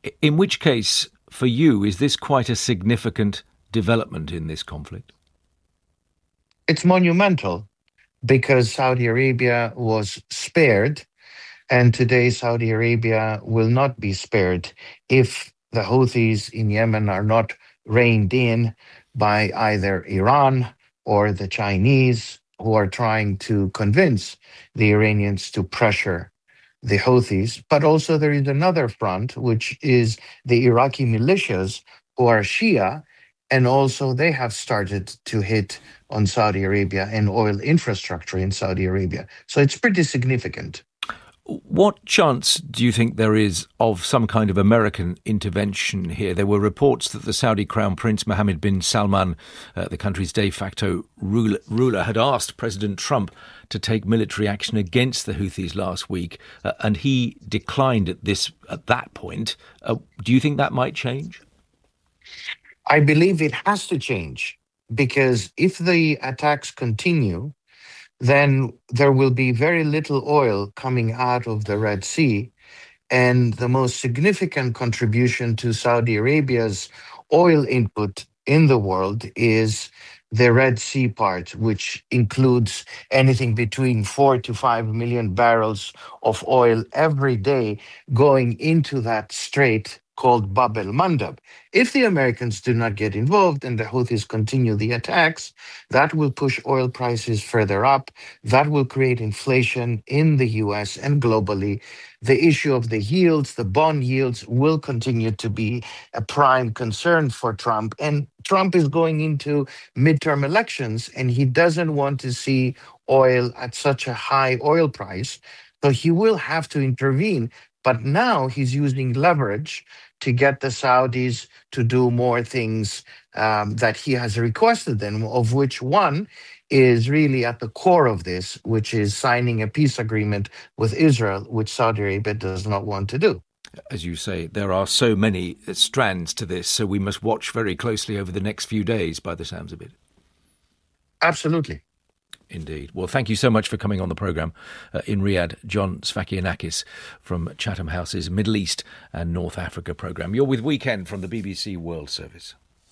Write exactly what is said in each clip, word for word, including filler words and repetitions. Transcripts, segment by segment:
In which case, for you, is this quite a significant development in this conflict? It's monumental because Saudi Arabia was spared, and today Saudi Arabia will not be spared if the Houthis in Yemen are not reined in by either Iran or the Chinese, who are trying to convince the Iranians to pressure the Houthis. But also, there is another front, which is the Iraqi militias, who are Shia, and also they have started to hit on Saudi Arabia and oil infrastructure in Saudi Arabia. So it's pretty significant. What chance do you think there is of some kind of American intervention here? There were reports that the Saudi Crown Prince Mohammed bin Salman, uh, the country's de facto ruler, ruler, had asked President Trump to take military action against the Houthis last week, uh, and he declined at this at that point. Uh, do you think that might change? I believe it has to change, because if the attacks continue, then there will be very little oil coming out of the Red Sea. And the most significant contribution to Saudi Arabia's oil input in the world is the Red Sea part, which includes anything between four to five million barrels of oil every day going into that strait called Bab el-Mandab. If the Americans do not get involved and the Houthis continue the attacks, that will push oil prices further up. That will create inflation in the U S and globally. The issue of the yields, the bond yields, will continue to be a prime concern for Trump. And Trump is going into midterm elections, and he doesn't want to see oil at such a high oil price. So he will have to intervene. But now he's using leverage to get the Saudis to do more things um, that he has requested them, of which one is really at the core of this, which is signing a peace agreement with Israel, which Saudi Arabia does not want to do. As you say, there are so many strands to this, so we must watch very closely over the next few days, by the sounds of it. Absolutely. Indeed. Well, thank you so much for coming on the programme uh, in Riyadh, John Sfakianakis from Chatham House's Middle East and North Africa programme. You're with Weekend from the B B C World Service.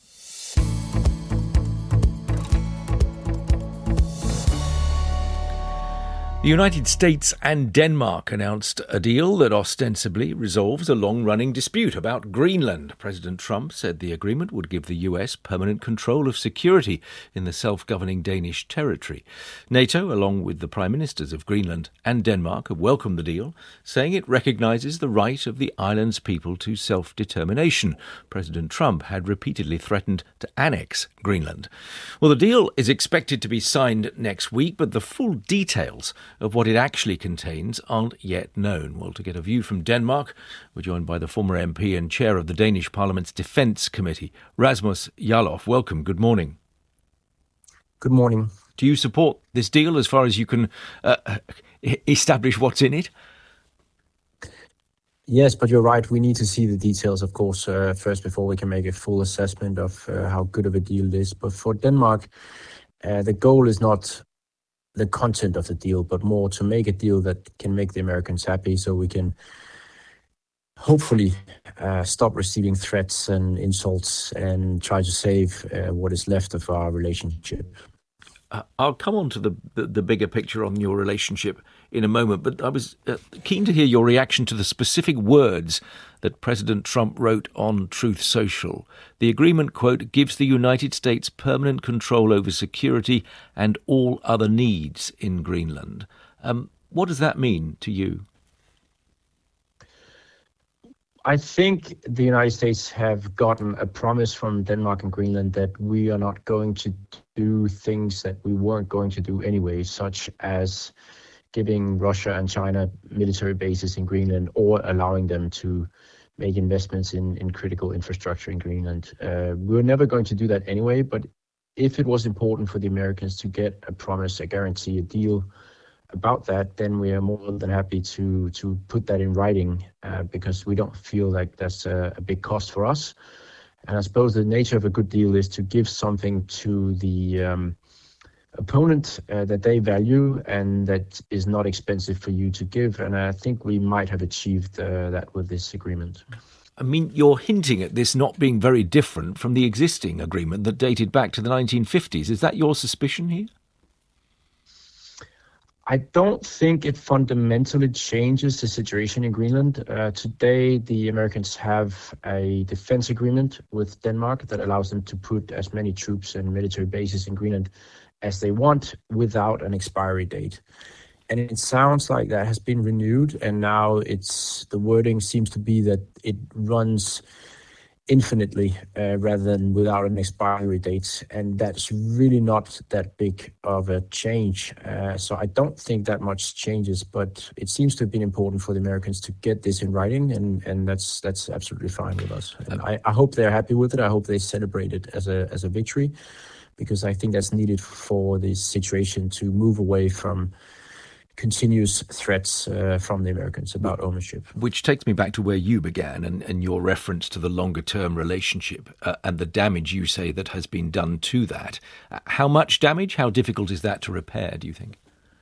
The United States and Denmark announced a deal that ostensibly resolves a long-running dispute about Greenland. President Trump said the agreement would give the U S permanent control of security in the self-governing Danish territory. NATO, along with the Prime Ministers of Greenland and Denmark, have welcomed the deal, saying it recognises the right of the island's people to self-determination. President Trump had repeatedly threatened to annex Greenland. Well, the deal is expected to be signed next week, but the full details of what it actually contains aren't yet known. Well, to get a view from Denmark, we're joined by the former M P and chair of the Danish Parliament's Defence Committee, Rasmus Jarlov. Welcome. Good morning. Good morning. Do you support this deal as far as you can uh, establish what's in it? Yes, but you're right. We need to see the details, of course, uh, first before we can make a full assessment of uh, how good of a deal it is. But for Denmark, uh, the goal is not the content of the deal, but more to make a deal that can make the Americans happy, so we can hopefully uh, stop receiving threats and insults and try to save uh, what is left of our relationship. Uh, I'll come on to the, the, the bigger picture on your relationship in a moment, but I was uh, keen to hear your reaction to the specific words that President Trump wrote on Truth Social. The agreement, quote, gives the United States permanent control over security and all other needs in Greenland. Um, what does that mean to you? I think the United States have gotten a promise from Denmark and Greenland that we are not going to do things that we weren't going to do anyway, such as giving Russia and China military bases in Greenland or allowing them to make investments in, in critical infrastructure in Greenland. Uh, we were never going to do that anyway, but if it was important for the Americans to get a promise, a guarantee, a deal about that, then we are more than happy to to put that in writing uh, because we don't feel like that's a, a big cost for us. And I suppose the nature of a good deal is to give something to the um, opponent uh, that they value and that is not expensive for you to give. And I think we might have achieved uh, that with this agreement. I mean, you're hinting at this not being very different from the existing agreement that dated back to the nineteen fifties. Is that your suspicion here? I don't think it fundamentally changes the situation in Greenland. Uh, today, the Americans have a defense agreement with Denmark that allows them to put as many troops and military bases in Greenland as they want without an expiry date. And it sounds like that has been renewed, and now it's the wording seems to be that it runs infinitely uh, rather than without an expiry date, and that's really not that big of a change. Uh, so I don't think that much changes, but it seems to have been important for the Americans to get this in writing, and, and that's that's absolutely fine with us. And I, I hope they're happy with it. I hope they celebrate it as a as a victory, because I think that's needed for this situation to move away from continuous threats uh, from the Americans about ownership. Which takes me back to where you began and, and your reference to the longer-term relationship uh, and the damage you say that has been done to that. Uh, how much damage? How difficult is that to repair, do you think?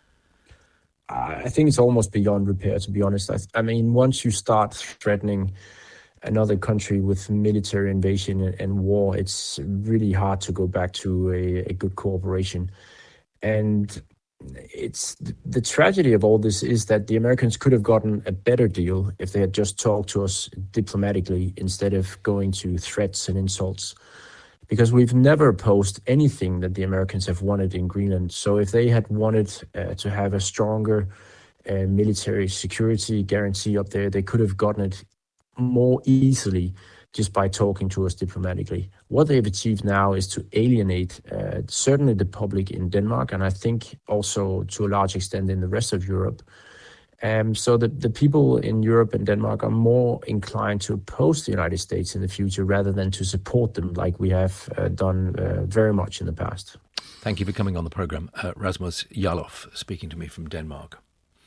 I think it's almost beyond repair, to be honest. I, I mean, once you start threatening another country with military invasion and, and war, it's really hard to go back to a, a good cooperation. And it's the tragedy of all this is that the Americans could have gotten a better deal if they had just talked to us diplomatically instead of going to threats and insults, because we've never opposed anything that the Americans have wanted in Greenland. So if they had wanted uh, to have a stronger uh, military security guarantee up there, they could have gotten it more easily just by talking to us diplomatically. What they've achieved now is to alienate uh, certainly the public in Denmark, and I think also to a large extent in the rest of Europe. Um, so the, the people in Europe and Denmark are more inclined to oppose the United States in the future rather than to support them like we have uh, done uh, very much in the past. Thank you for coming on the programme. Uh, Rasmus Jarlof speaking to me from Denmark.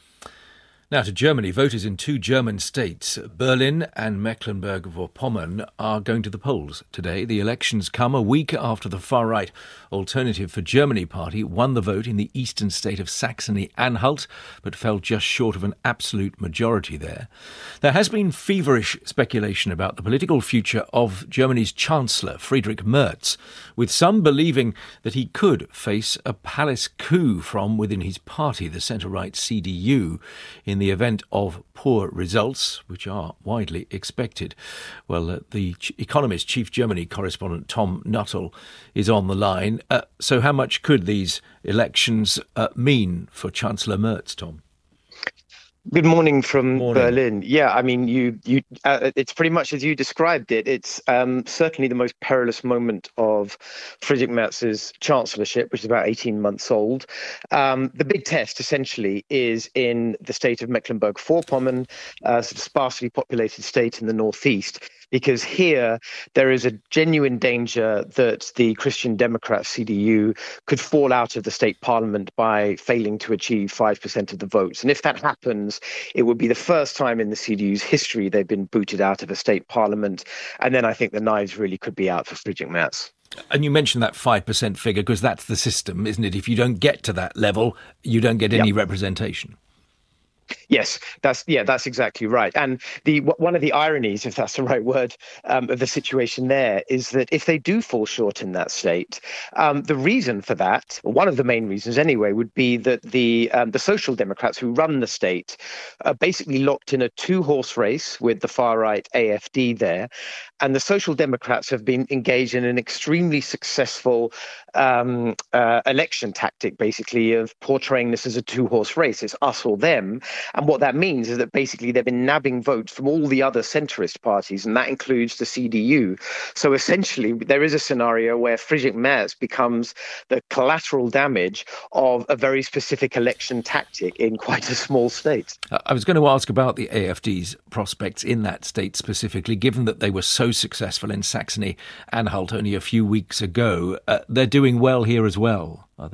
Now to Germany. Voters in two German states, Berlin and Mecklenburg-Vorpommern, are going to the polls today. The elections come a week after the far-right Alternative for Germany party won the vote in the eastern state of Saxony-Anhalt, but fell just short of an absolute majority there. There has been feverish speculation about the political future of Germany's Chancellor, Friedrich Merz, with some believing that he could face a palace coup from within his party, the centre-right C D U, in the event of poor results, which are widely expected. Well, uh, the Ch- Economist chief Germany correspondent Tom Nuttall is on the line. Uh, so how much could these elections uh, mean for Chancellor Merz, Tom? Good morning from Morning. Berlin. Yeah, I mean, you, you, uh, it's pretty much as you described it. It's um, certainly the most perilous moment of Friedrich Merz's chancellorship, which is about eighteen months old. Um, the big test, essentially, is in the state of Mecklenburg-Vorpommern, a sort of sparsely populated state in the northeast. Because here there is a genuine danger that the Christian Democrat C D U could fall out of the state parliament by failing to achieve five percent of the votes. And if that happens, it would be the first time in the C D U's history they've been booted out of a state parliament. And then I think the knives really could be out for Friedrich Merz. And you mentioned that five percent figure because that's the system, isn't it? If you don't get to that level, you don't get any yep. representation. Yes, that's yeah, that's exactly right. And the one of the ironies, if that's the right word, um, of the situation there is that if they do fall short in that state, um, the reason for that, or one of the main reasons anyway, would be that the um, the Social Democrats who run the state are basically locked in a two-horse race with the far-right A F D there, and the Social Democrats have been engaged in an extremely successful um, uh, election tactic, basically, of portraying this as a two-horse race. It's us or them. And what that means is that basically they've been nabbing votes from all the other centrist parties, and that includes the C D U. So essentially, there is a scenario where Friedrich Merz becomes the collateral damage of a very specific election tactic in quite a small state. I was going to ask about the A F D's prospects in that state specifically, given that they were so successful in Saxony-Anhalt only a few weeks ago. Uh, they're doing well here as well, are they?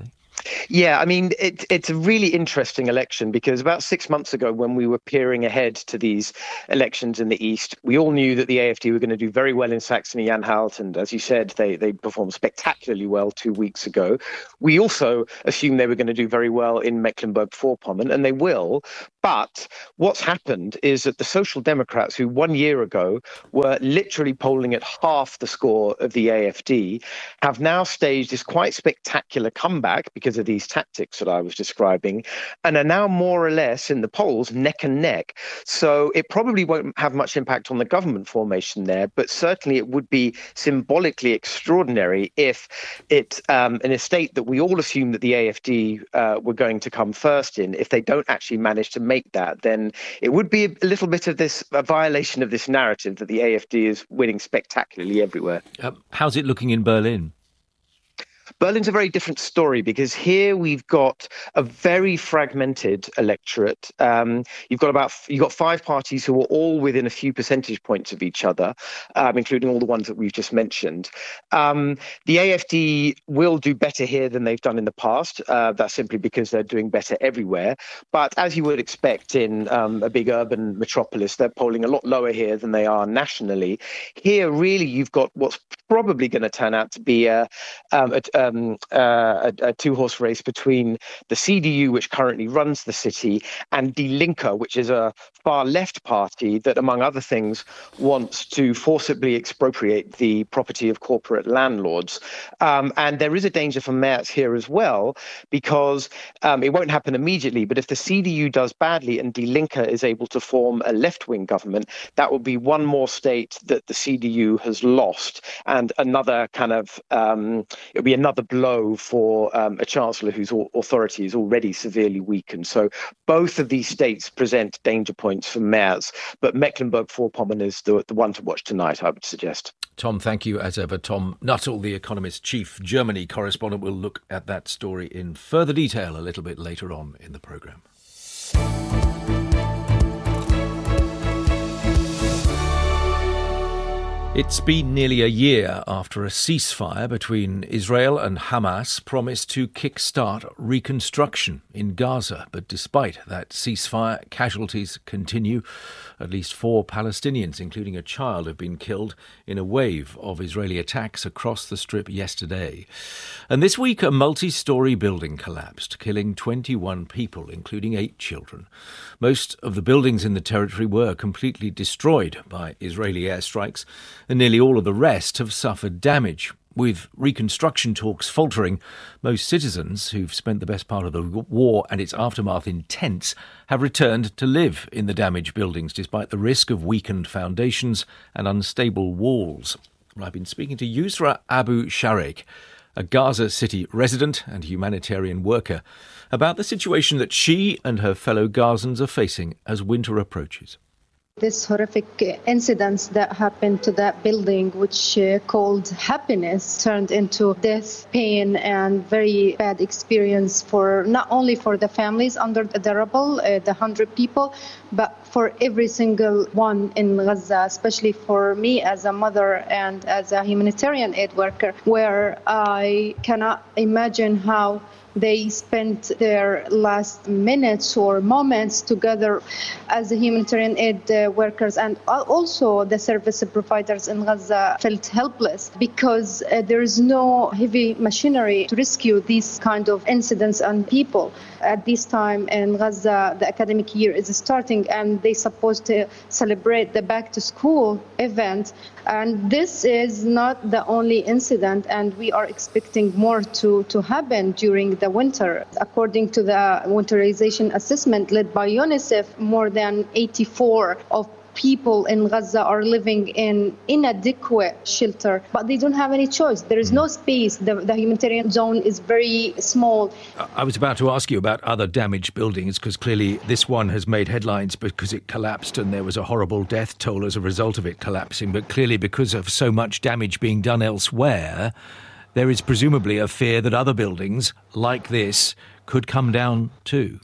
Yeah, I mean, it, it's a really interesting election because about six months ago, when we were peering ahead to these elections in the East, we all knew that the A F D were going to do very well in Saxony-Anhalt. And as you said, they, they performed spectacularly well two weeks ago. We also assumed they were going to do very well in Mecklenburg-Vorpommern, and they will. But what's happened is that the Social Democrats, who one year ago were literally polling at half the score of the A F D, have now staged this quite spectacular comeback because of these tactics that I was describing, and are now more or less in the polls neck and neck. So it probably won't have much impact on the government formation there, but certainly it would be symbolically extraordinary if it, um, in a state that we all assume that the A F D uh, were going to come first in, if they don't actually manage to make that, then it would be a little bit of this, a violation of this narrative that the A F D is winning spectacularly everywhere. Uh, how's it looking in Berlin? Berlin's a very different story because here we've got a very fragmented electorate. Um, you've got about you've got five parties who are all within a few percentage points of each other, um, including all the ones that we've just mentioned. Um, the A F D will do better here than they've done in the past. Uh, that's simply because they're doing better everywhere. But as you would expect in um, a big urban metropolis, they're polling a lot lower here than they are nationally. Here, really, you've got what's probably going to turn out to be a, um, a Um, uh, a, a two-horse race between the C D U, which currently runs the city, and Die Linke, which is a far-left party that, among other things, wants to forcibly expropriate the property of corporate landlords. Um, and there is a danger for Merz here as well, because um, it won't happen immediately, but if the C D U does badly and Die Linke is able to form a left-wing government, that will be one more state that the C D U has lost, and another kind of, um, it'll be another blow for um, a chancellor whose authority is already severely weakened. So both of these states present danger points for Merz, but Mecklenburg-Vorpommern is the, the one to watch tonight, I would suggest. Tom, thank you as ever. Tom Nuttall, The Economist chief Germany correspondent, will look at that story in further detail a little bit later on in the programme. It's been nearly a year after a ceasefire between Israel and Hamas promised to kickstart reconstruction in Gaza. But despite that ceasefire, casualties continue. At least four Palestinians, including a child, have been killed in a wave of Israeli attacks across the Strip yesterday. And this week, a multi-storey building collapsed, killing twenty-one people, including eight children. Most of the buildings in the territory were completely destroyed by Israeli airstrikes, and nearly all of the rest have suffered damage. With reconstruction talks faltering, most citizens who've spent the best part of the war and its aftermath in tents have returned to live in the damaged buildings, despite the risk of weakened foundations and unstable walls. Well, I've been speaking to Yusra Abu Shareik, a Gaza City resident and humanitarian worker, about the situation that she and her fellow Gazans are facing as winter approaches. This horrific incidents that happened to that building, which uh, called happiness, turned into death, pain, and very bad experience for not only for the families under the rubble, uh, the hundred people, but for every single one in Gaza, especially for me as a mother and as a humanitarian aid worker, where I cannot imagine how they spent their last minutes or moments together as a humanitarian aid uh, workers, and also the service providers in Gaza felt helpless because uh, there is no heavy machinery to rescue these kind of incidents and people. At this time in Gaza, the academic year is starting and they're supposed to celebrate the back to school event. And this is not the only incident, and we are expecting more to, to happen during the winter. According to the winterization assessment led by UNICEF, more than eighty-four of people in Gaza are living in inadequate shelter, but they don't have any choice. There is no space. The, the humanitarian zone is very small. I was about to ask you about other damaged buildings, because clearly this one has made headlines because it collapsed and there was a horrible death toll as a result of it collapsing. But clearly, because of so much damage being done elsewhere, there is presumably a fear that other buildings like this could come down too.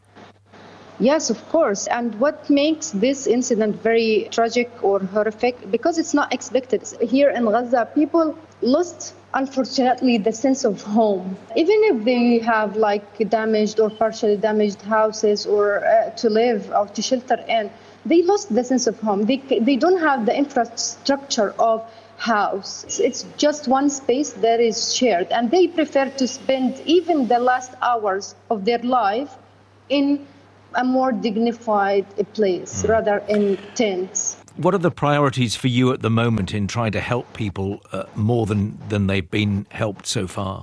Yes, of course. And what makes this incident very tragic or horrific, because it's not expected. Here in Gaza, people lost unfortunately, the sense of home. Even if they have like damaged or partially damaged houses or uh, to live or to shelter in, they lost the sense of home. They, they don't have the infrastructure of house. It's, it's just one space that is shared, and they prefer to spend even the last hours of their life in a more dignified place rather in tents. What are the priorities for you at the moment in trying to help people uh, more than, than they've been helped so far?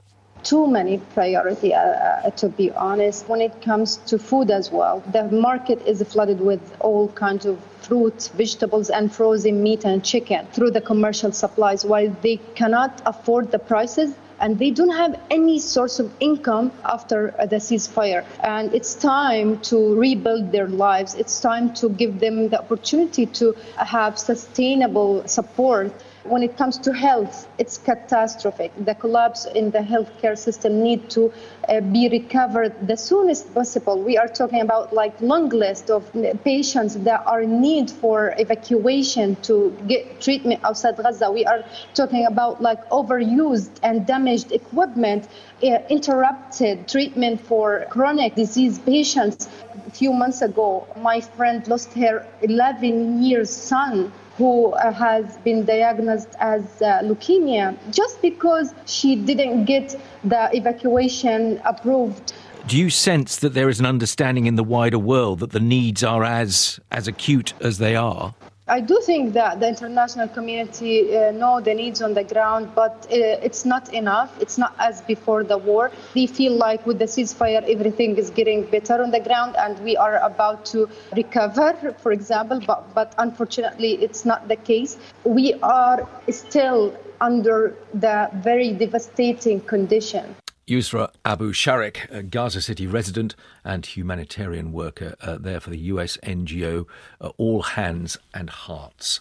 Too many priority, uh, uh, to be honest, when it comes to food as well. The market is flooded with all kinds of fruit, vegetables, and frozen meat and chicken through the commercial supplies, while they cannot afford the prices and they don't have any source of income after the ceasefire. And it's time to rebuild their lives. It's time to give them the opportunity to have sustainable support. When it comes to health, it's catastrophic. The collapse in the healthcare system need to uh, be recovered the soonest possible. We are talking about like long list of patients that are in need for evacuation to get treatment outside Gaza. We are talking about like overused and damaged equipment, uh, interrupted treatment for chronic disease patients. A few months ago, my friend lost her eleven years son, who uh, has been diagnosed as uh, leukemia, just because she didn't get the evacuation approved. Do you sense that there is an understanding in the wider world that the needs are as as acute as they are? I do think that the international community uh, know the needs on the ground, but uh, it's not enough. It's not as before the war. They feel like with the ceasefire, everything is getting better on the ground and we are about to recover, for example, but, but unfortunately, it's not the case. We are still under the very devastating condition. Yusra Abu Sharik, a Gaza City resident and humanitarian worker uh, there for the U S N G O uh, All Hands and Hearts.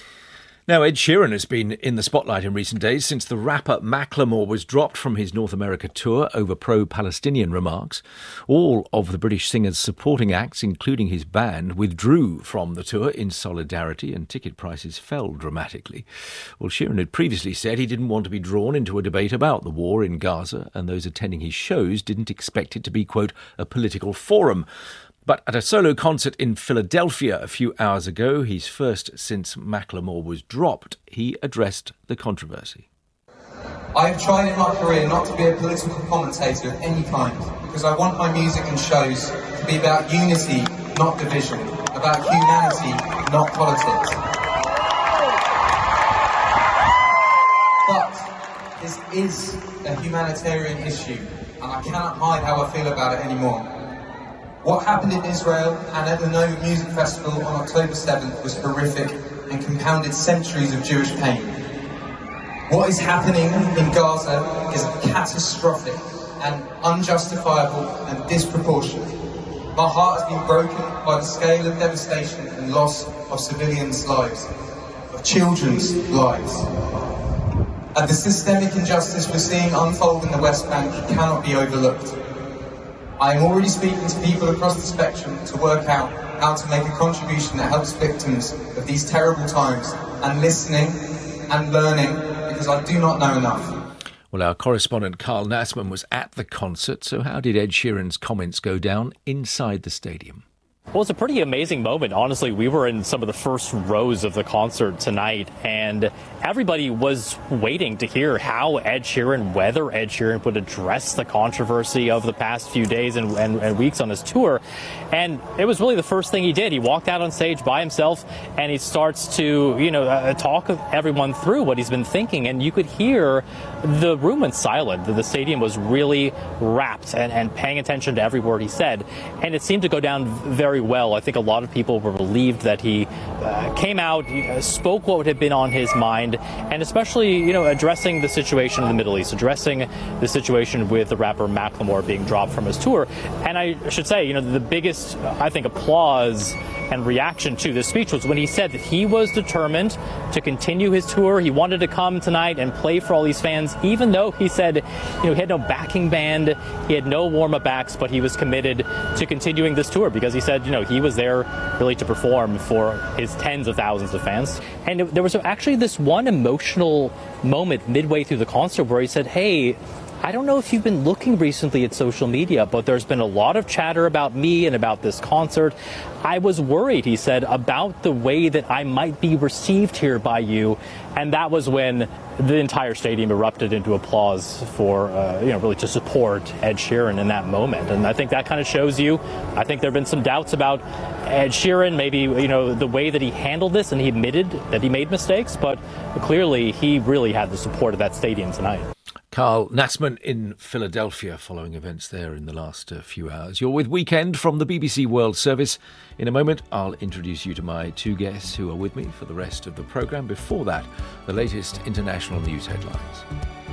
Now, Ed Sheeran has been in the spotlight in recent days since the rapper Macklemore was dropped from his North America tour over pro-Palestinian remarks. All of the British singer's supporting acts, including his band, withdrew from the tour in solidarity and ticket prices fell dramatically. Well, Sheeran had previously said he didn't want to be drawn into a debate about the war in Gaza, and those attending his shows didn't expect it to be, quote, a political forum. But at a solo concert in Philadelphia a few hours ago, his first since Macklemore was dropped, he addressed the controversy. I have tried in my career not to be a political commentator of any kind, because I want my music and shows to be about unity, not division, about humanity, not politics. But this is a humanitarian issue, and I cannot hide how I feel about it anymore. What happened in Israel and at the Nova Music Festival on October seventh was horrific and compounded centuries of Jewish pain. What is happening in Gaza is catastrophic and unjustifiable and disproportionate. My heart has been broken by the scale of devastation and loss of civilians' lives, of children's lives. And the systemic injustice we're seeing unfold in the West Bank cannot be overlooked. I am already speaking to people across the spectrum to work out how to make a contribution that helps victims of these terrible times, and listening and learning, because I do not know enough. Well, our correspondent Carl Nassman was at the concert, so how did Ed Sheeran's comments go down inside the stadium? Well, it's a pretty amazing moment. Honestly, we were in some of the first rows of the concert tonight, and everybody was waiting to hear how Ed Sheeran, whether Ed Sheeran would address the controversy of the past few days and, and, and weeks on his tour. And it was really the first thing he did. He walked out on stage by himself, and he starts to, you know, uh, talk everyone through what he's been thinking. And you could hear the room went silent. The stadium was really rapt and, and paying attention to every word he said. And it seemed to go down very well. I think a lot of people were relieved that he uh, came out, uh, spoke what had been on his mind, and especially, you know, addressing the situation in the Middle East, addressing the situation with the rapper Macklemore being dropped from his tour. And I should say, you know, the biggest, I think, applause and reaction to this speech was when he said that he was determined to continue his tour. He wanted to come tonight and play for all these fans, even though he said, you know, he had no backing band, he had no warm-up acts, but he was committed to continuing this tour because he said, you know, know, he was there really to perform for his tens of thousands of fans. And there was actually this one emotional moment midway through the concert where he said, hey, I don't know if you've been looking recently at social media, but there's been a lot of chatter about me and about this concert. I was worried, he said, about the way that I might be received here by you. And that was when the entire stadium erupted into applause for, uh, you know, really to support Ed Sheeran in that moment. And I think that kind of shows you, I think there have been some doubts about Ed Sheeran, maybe, you know, the way that he handled this, and he admitted that he made mistakes, but clearly he really had the support of that stadium tonight. Carl Natzman in Philadelphia, following events there in the last uh, few hours. You're with Weekend from the B B C World Service. In a moment, I'll introduce you to my two guests who are with me for the rest of the programme. Before that, the latest international news headlines.